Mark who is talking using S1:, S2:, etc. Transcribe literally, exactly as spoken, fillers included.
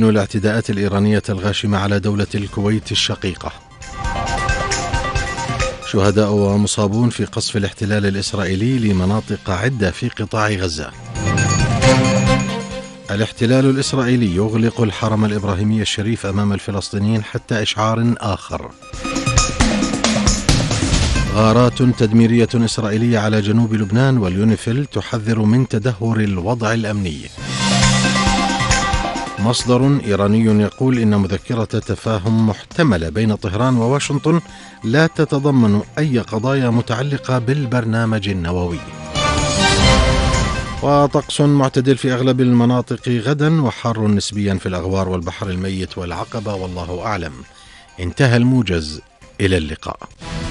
S1: الاعتداءات الإيرانية الغاشمة على دولة الكويت الشقيقة. شهداء ومصابون في قصف الاحتلال الإسرائيلي لمناطق عدة في قطاع غزة. الاحتلال الإسرائيلي يغلق الحرم الإبراهيمي الشريف أمام الفلسطينيين حتى إشعار آخر. غارات تدميرية إسرائيلية على جنوب لبنان، واليونيفيل تحذر من تدهور الوضع الأمني. مصدر إيراني يقول إن مذكرة تفاهم محتملة بين طهران وواشنطن لا تتضمن أي قضايا متعلقة بالبرنامج النووي. وطقس معتدل في أغلب المناطق غدا، وحار نسبيا في الأغوار والبحر الميت والعقبة، والله أعلم. انتهى الموجز، إلى اللقاء.